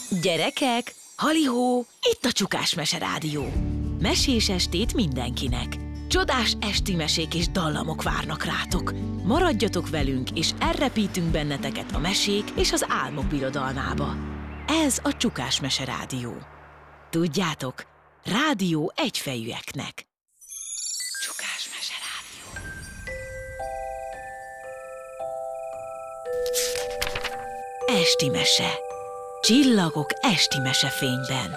Gyerekek, halihó, itt a Csukás Mese Rádió. Mesés estét mindenkinek. Csodás esti mesék és dallamok várnak rátok. Maradjatok velünk, és elrepítünk benneteket a mesék és az álmok birodalmába. Ez a Csukás Mese Rádió. Tudjátok, rádió egyfejűeknek. Csukás Mese Rádió. Esti mese. Csillagok esti mesefényben.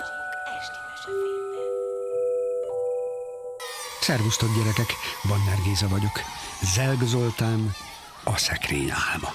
Szervusztok gyerekek, Vanner Géza vagyok. Zelg Zoltán, a szekrény álma.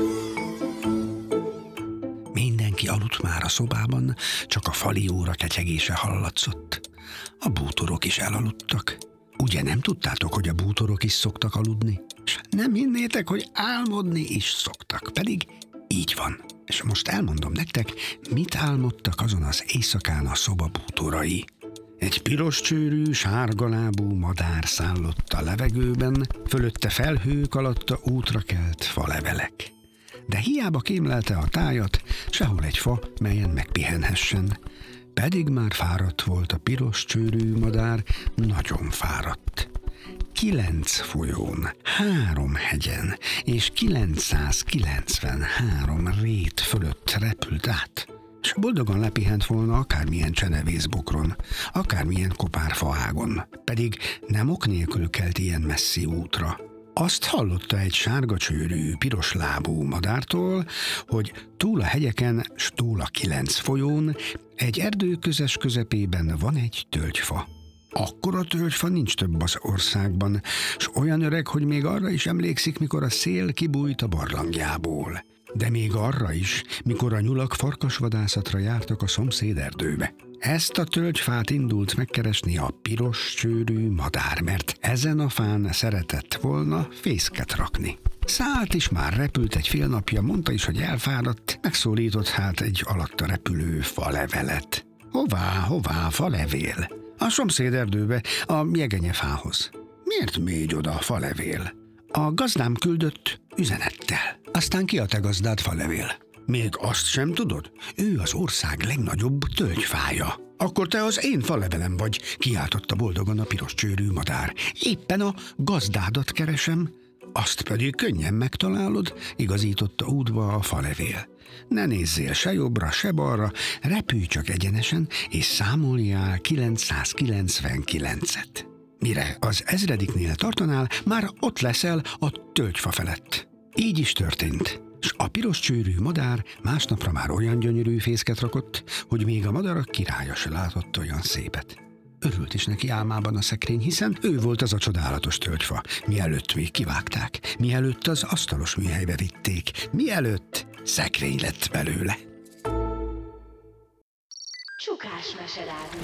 Mindenki aludt már a szobában, csak a fali óra ketyegése hallatszott. A bútorok is elaludtak. Ugye nem tudtátok, hogy a bútorok is szoktak aludni? És nem hinnétek, hogy álmodni is szoktak, pedig így van. És most elmondom nektek, mit álmodtak azon az éjszakán a szoba bútorai. Egy piros csőrű, sárgalábú madár szállott a levegőben, fölötte felhők alatta útra kelt falevelek. De hiába kémlelte a tájat, sehol egy fa, melyen megpihenhessen. Pedig már fáradt volt a piros csőrű madár, nagyon fáradt. 9 folyón, 3 hegyen és 993 rét fölött repült át, és boldogan lepihent volna akármilyen csenevészbokron, akármilyen kopárfaágon, pedig nem ok nélkül kelt ilyen messzi útra. Azt hallotta egy sárga csőrű, piros lábú madártól, hogy túl a hegyeken, s túl a 9 folyón, egy erdő közes közepében van egy tölgyfa. Akkora tölgyfa nincs több az országban, s olyan öreg, hogy még arra is emlékszik, mikor a szél kibújt a barlangjából. De még arra is, mikor a nyulak farkasvadászatra jártak a szomszéd erdőbe. Ezt a tölgyfát indult megkeresni a piros csőrű madár, mert ezen a fán szeretett volna fészket rakni. Szállt is, már repült egy fél napja, mondta is, hogy elfáradt, megszólított hát egy alatta repülő falevelet. Hová, falevél? A szomszéd erdőbe, a jegenyefához. Miért mégy oda a falevél? A gazdám küldött üzenettel. Aztán ki a te gazdád, falevél? Még azt sem tudod? Ő az ország legnagyobb tölgyfája. Akkor te az én falevelem vagy, kiáltotta boldogan a piros csőrű madár. Éppen a gazdádat keresem. Azt pedig könnyen megtalálod, igazította útba a falevél. Ne nézzél se jobbra, se balra, repülj csak egyenesen, és számoljál 999-et. Mire az 1000-nél tartanál, már ott leszel a tölgyfa felett. Így is történt, s a piros csőrű madár másnapra már olyan gyönyörű fészket rakott, hogy még a madarak királya se látott olyan szépet. Örült is neki álmában a szekrény, hiszen ő volt az a csodálatos tölgyfa, mielőtt még kivágták, mielőtt az asztalos műhelybe vitték, mielőtt szekrény lett belőle. Csukás Mese Rádió.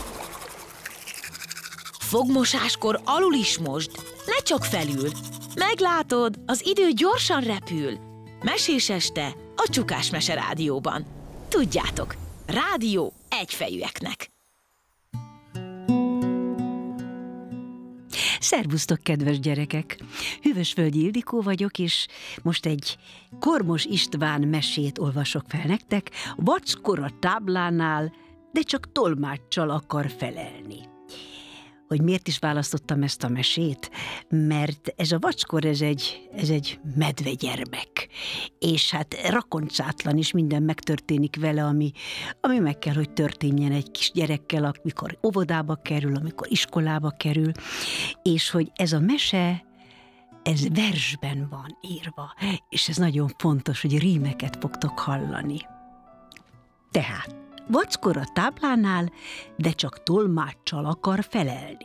Fogmosáskor alul is mosd, ne csak felül. Meglátod, az idő gyorsan repül. Mesés este a Csukás Mese Rádióban. Tudjátok, rádió egyfejűeknek. Szervusztok, kedves gyerekek! Hűvösvölgyi Ildikó vagyok, és most egy Kormos István mesét olvasok fel nektek. Vackor a táblánál, de csak tolmáccsal akar felelni. Hogy miért is választottam ezt a mesét? Mert ez a vackor, ez egy medvegyermek. És hát rakoncátlan is, minden megtörténik vele, ami meg kell, hogy történjen egy kis gyerekkel, amikor óvodába kerül, amikor iskolába kerül. És hogy ez a mese, ez versben van írva, és ez nagyon fontos, hogy rímeket fogtok hallani. Tehát, vackor a táblánál, de csak tolmáccsal akar felelni.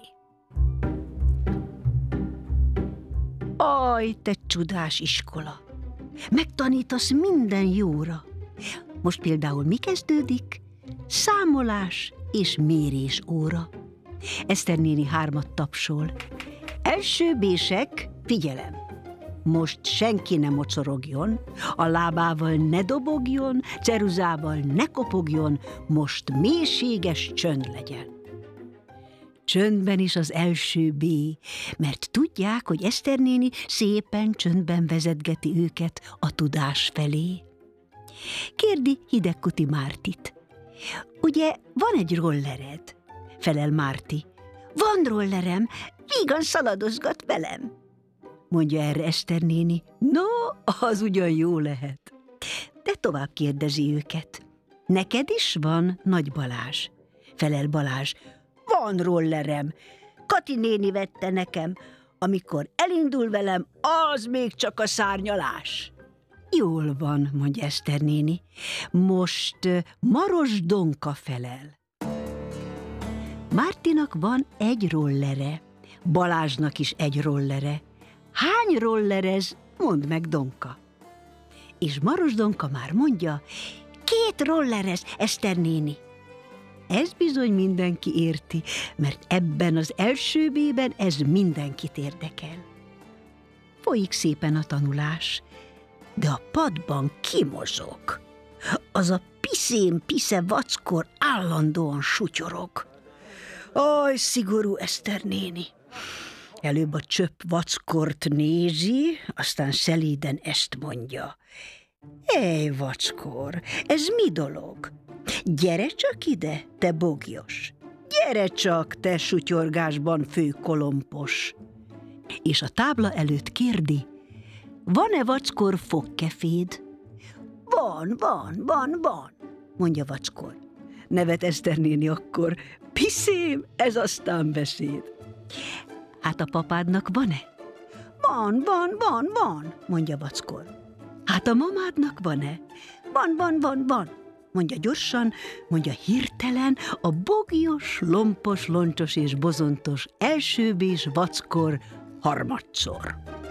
Aj, te csodás iskola! Megtanítasz minden jóra. Most például mi kezdődik? Számolás és mérés óra. Eszter néni 3-at tapsol. Első bések, figyelem! Most senki ne mocorogjon, a lábával ne dobogjon, ceruzával ne kopogjon, most mélységes csönd legyen. Csöndben is az első B, mert tudják, hogy Eszter néni szépen csöndben vezetgeti őket a tudás felé. Kérdi Hidegkuti Mártit. Ugye van egy rollered? Felel Márti. Van rollerem, vígan szaladozgat velem. Mondja erre Eszter néni. No, az ugyan jó lehet. De tovább kérdezi őket. Neked is van, Nagy Balázs? Felel Balázs. Van rollerem. Kati néni vette nekem. Amikor elindul velem, az még csak a szárnyalás. Jól van, mondja Eszter néni. Most Maros Donka felel. Mártinak van egy rollere, Balázsnak is egy rollere. Hány rollerez, mondd meg, Donka. És Maros Donka már mondja, 2 rollerez, Eszter néni. Ez bizony mindenki érti, mert ebben az első B-ben ez mindenkit érdekel. Folyik szépen a tanulás, de a padban kimozog. Az a piszén-pisze vackor állandóan sutyorog. Aj, szigorú Eszter néni! Előbb a csöpp vackort nézi, aztán szelíden ezt mondja. Ej, vackor, ez mi dolog? Gyere csak ide, te bogyos! Gyere csak, te sutyorgásban fő kolompos! És a tábla előtt kérdi, van-e vackor fogkeféd? Van, mondja vackor. Nevet Eszter néni akkor, piszém, ez aztán beszéd. Hát a papádnak van-e? Van, mondja vackor. Hát a mamádnak van-e? Van, mondja gyorsan, mondja hirtelen a bogyos, lompos, loncsos és bozontos elsőbés vackor harmadszor.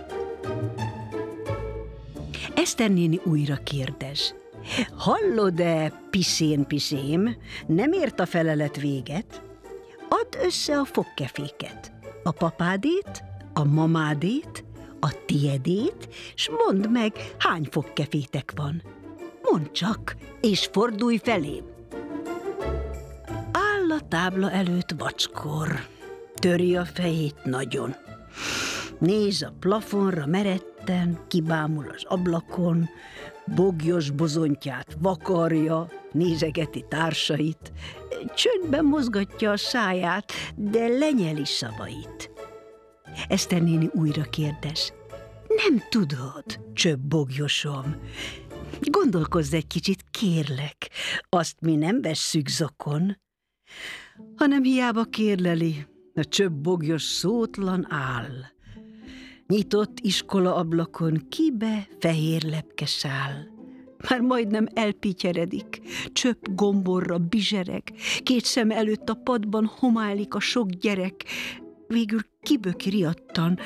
Eszter néni újra kérdez. Hallod-e, piszén-piszém, nem ért a felelet véget? Add össze a fogkeféket, a papádét, a mamádét, a tiedét, s mondd meg, hány fogkefétek van. Mondd csak, és fordulj felém. Áll a tábla előtt vackor, töri a fejét nagyon. Néz a plafonra meretten, kibámul az ablakon, bogyos bozontját vakarja, nézegeti társait, csöndben mozgatja a száját, de lenyeli szavait. Eszter néni újra kérdez. Nem tudod, csöpp bogyosom. Gondolkozz egy kicsit, kérlek, azt mi nem vesszük zokon, hanem hiába kérleli, a csöpp bogyos szótlan áll. Nyitott iskola ablakon kibe fehér lepke száll. Már majdnem elpityeredik, csöpp gomborra bizsereg, 2 szem előtt a padban homálik a sok gyerek, végül kiböki riadtan.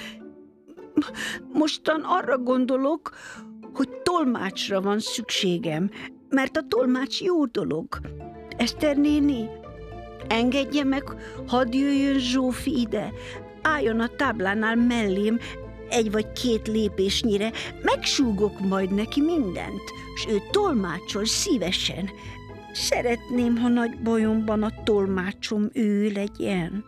Mostan arra gondolok, hogy tolmácsra van szükségem, mert a tolmács jó dolog. Eszter néni, engedje meg, hadd jöjjön Zsófi ide, álljon a táblánál mellém, 1 vagy 2 lépésnyire, megsúgok majd neki mindent, s ő tolmácsol szívesen. Szeretném, ha nagy bajomban a tolmácsom ő legyen.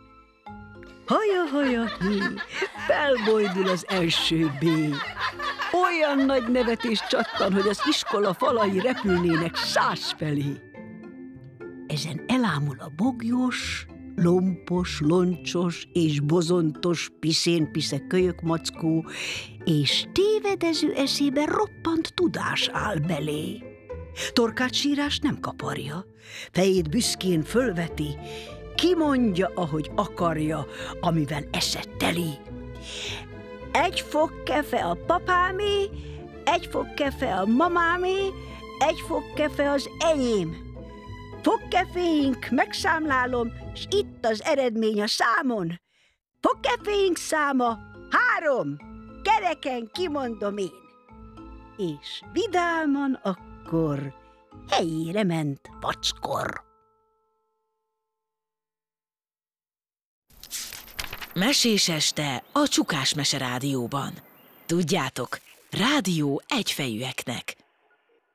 Haja, hí, felbojdul az első B. Olyan nagy nevetés csattan, hogy az iskola falai repülnének 100 felé. Ezen elámul a bogyos, lompos, loncsos és bozontos piszén-pisze kölyökmackó, és tévedező eszébe roppant tudás áll belé. Torkát sírás nem kaparja, fejét büszkén fölveti, kimondja, ahogy akarja, amivel esze teli. 1 fogkefe a papámé, 1 fogkefe a mamámé, 1 fogkefe az enyém. Fogkeféink megszámlálom, s itt az eredmény a számon. Fogkeféink száma 3, kereken kimondom én. És vidáman akkor helyére ment vackor. Mesés este a Csukás Mese Rádióban. Tudjátok, rádió egyfejűeknek.